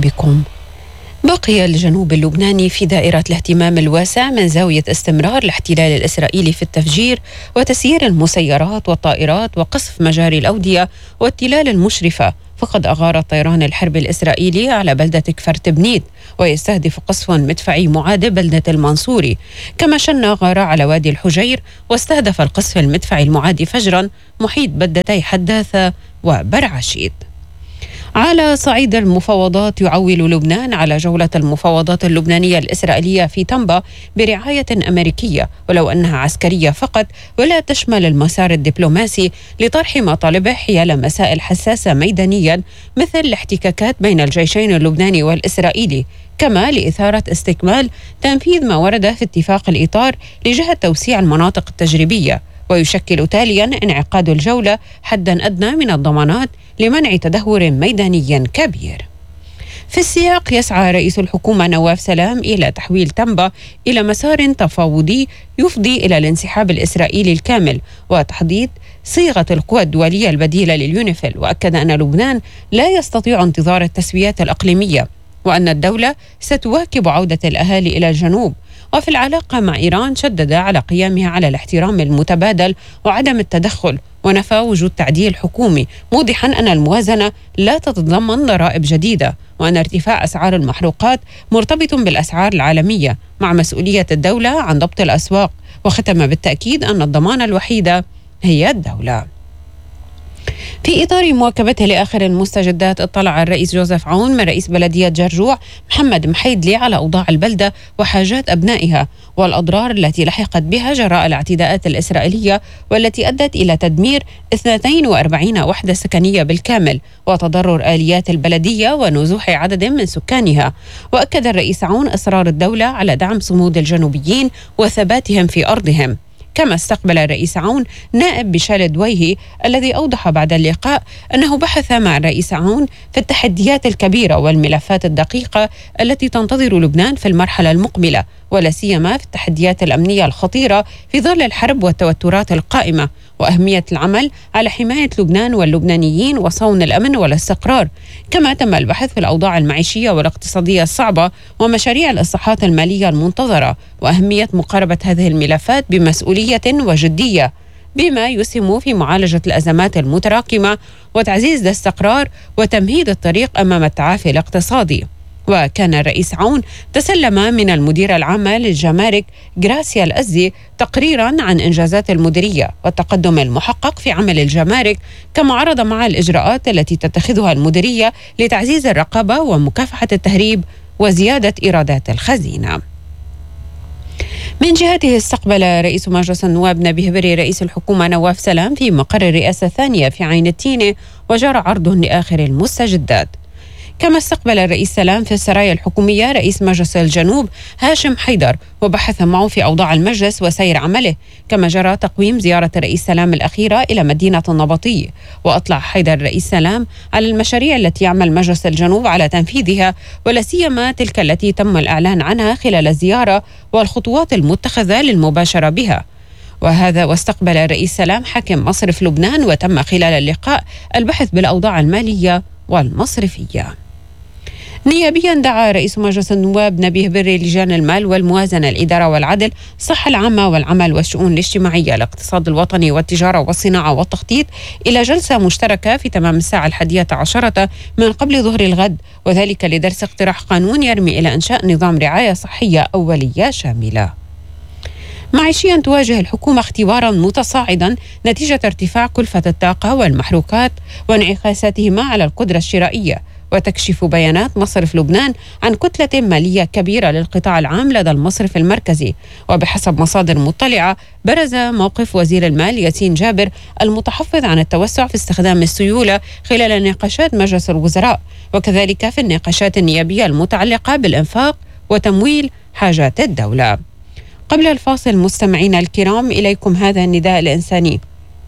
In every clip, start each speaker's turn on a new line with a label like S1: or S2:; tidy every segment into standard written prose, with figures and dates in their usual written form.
S1: بكم. بقي الجنوب اللبناني في دائرة الاهتمام الواسع من زاوية استمرار الاحتلال الإسرائيلي في التفجير وتسيير المسيرات والطائرات وقصف مجاري الأودية والتلال المشرفة، فقد أغار الطيران الحربي الإسرائيلي على بلدة كفر تبنيت ويستهدف قصف مدفعي معاد بلدة المنصوري، كما شن غارة على وادي الحجير واستهدف القصف المدفعي المعاد فجرا محيط بلدتي حداثة وبرعشيد. على صعيد المفاوضات، يعول لبنان على جولة المفاوضات اللبنانية الإسرائيلية في طنبا برعاية أمريكية، ولو أنها عسكرية فقط ولا تشمل المسار الدبلوماسي لطرح مطالبه حيال مسائل حساسة ميدانيا مثل الاحتكاكات بين الجيشين اللبناني والإسرائيلي، كما لإثارة استكمال تنفيذ ما ورد في اتفاق الإطار لجهة توسيع المناطق التجريبية. ويشكل تاليا انعقاد الجولة حدا أدنى من الضمانات لمنع تدهور ميداني كبير. في السياق، يسعى رئيس الحكومة نواف سلام إلى تحويل طنبا إلى مسار تفاوضي يفضي إلى الانسحاب الإسرائيلي الكامل وتحديد صيغة القوى الدولية البديلة لليونيفيل، وأكد أن لبنان لا يستطيع انتظار التسويات الإقليمية وأن الدولة ستواكب عودة الأهالي إلى الجنوب. وفي العلاقة مع إيران، شدد على قيامها على الاحترام المتبادل وعدم التدخل، ونفى وجود تعديل حكومي، موضحا أن الموازنة لا تتضمن ضرائب جديدة، وأن ارتفاع أسعار المحروقات مرتبط بالأسعار العالمية مع مسؤولية الدولة عن ضبط الأسواق، وختم بالتأكيد أن الضمانة الوحيدة هي الدولة. في إطار مواكبته لآخر المستجدات، اطلع الرئيس جوزيف عون من رئيس بلدية جرجوع محمد محيدلي على أوضاع البلدة وحاجات أبنائها والأضرار التي لحقت بها جراء الاعتداءات الإسرائيلية، والتي أدت إلى تدمير 42 وحدة سكنية بالكامل وتضرر آليات البلدية ونزوح عدد من سكانها. وأكد الرئيس عون إصرار الدولة على دعم صمود الجنوبيين وثباتهم في أرضهم. كما استقبل الرئيس عون نائب بشال دويهي الذي أوضح بعد اللقاء أنه بحث مع الرئيس عون في التحديات الكبيرة والملفات الدقيقة التي تنتظر لبنان في المرحلة المقبلة، ولا سيما في التحديات الأمنية الخطيرة في ظل الحرب والتوترات القائمة، وأهمية العمل على حماية لبنان واللبنانيين وصون الأمن والاستقرار. كما تم البحث في الأوضاع المعيشية والاقتصادية الصعبة ومشاريع الإصلاحات المالية المنتظرة، وأهمية مقاربة هذه الملفات بمسؤولية وجدية بما يسهم في معالجة الأزمات المتراكمة وتعزيز الاستقرار وتمهيد الطريق أمام التعافي الاقتصادي. وكان الرئيس عون تسلم من المديرة العامة للجمارك غراسيا الأزي تقريرا عن إنجازات المديرية والتقدم المحقق في عمل الجمارك، كما عرض معها الإجراءات التي تتخذها المديرية لتعزيز الرقابة ومكافحة التهريب وزيادة إيرادات الخزينة. من جهته، استقبل رئيس مجلس النواب نبيه بري رئيس الحكومة نواف سلام في مقر الرئاسة الثانية في عين التينة، وجرى عرضه لآخر المستجدات. كما استقبل الرئيس سلام في السرايا الحكومية رئيس مجلس الجنوب هاشم حيدر وبحث معه في أوضاع المجلس وسير عمله. كما جرى تقويم زيارة الرئيس سلام الأخيرة إلى مدينة النبطية، وأطلع حيدر الرئيس سلام على المشاريع التي يعمل مجلس الجنوب على تنفيذها، ولا سيما تلك التي تم الإعلان عنها خلال الزيارة والخطوات المتخذة للمباشرة بها. واستقبل الرئيس سلام حاكم مصرف لبنان، وتم خلال اللقاء البحث بالأوضاع المالية والمصرفية. نيابيا، دعا رئيس مجلس النواب نبيه بري لجان المال والموازنة الإدارة والعدل الصحة العامة والعمل والشؤون الاجتماعية الاقتصاد الوطني والتجارة والصناعة والتخطيط إلى جلسة مشتركة في تمام الساعة 11 من قبل ظهر الغد، وذلك لدرس اقتراح قانون يرمي إلى إنشاء نظام رعاية صحية أولية شاملة. معيشيا، تواجه الحكومة اختبارا متصاعدا نتيجة ارتفاع كلفة الطاقة والمحروقات وانعكاساتهما على القدرة الشرائية. وتكشف بيانات مصرف لبنان عن كتلة مالية كبيرة للقطاع العام لدى المصرف المركزي. وبحسب مصادر مطلعة، برز موقف وزير المال ياسين جابر المتحفظ عن التوسع في استخدام السيولة خلال نقاشات مجلس الوزراء، وكذلك في النقاشات النيابية المتعلقة بالإنفاق وتمويل حاجات الدولة. قبل الفاصل، مستمعينا الكرام، إليكم هذا النداء الإنساني.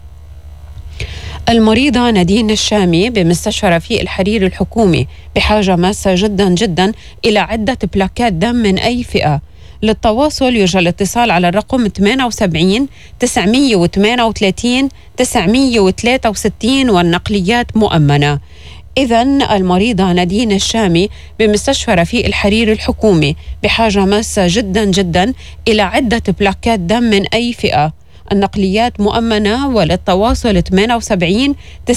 S1: المريضة نادين الشامي بمستشفى رفيق الحرير الحكومي بحاجة ماسة جدا جدا إلى عدة بلاكات دم من أي فئة. للتواصل يرجى الاتصال على الرقم 78 938 963 والنقليات مؤمنة. إذن المريضة نادين الشامي بمستشفى رفيق الحريري الحكومي بحاجة ماسة جدا جدا إلى عدة بلاكات دم من أي فئة. النقليات مؤمنة، وللتواصل 78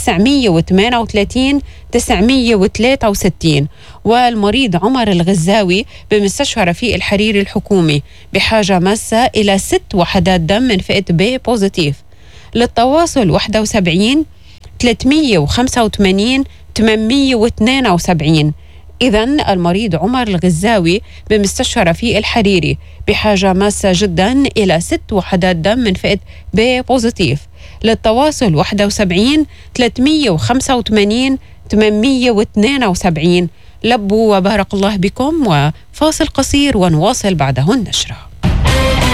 S1: 938 963. والمريض عمر الغزاوي بمستشفى رفيق الحريري الحكومي بحاجة ماسة إلى 6 وحدات دم من فئة بي بوزيتيف. للتواصل 71 385 872. إذن المريض عمر الغزاوي بمستشفى رفيق الحريري بحاجة ماسة جدا إلى 6 وحدات دم من فئة بي بوزيتيف. للتواصل 71 385 872. لبوا وبارك الله بكم، وفاصل قصير ونواصل بعده النشرة.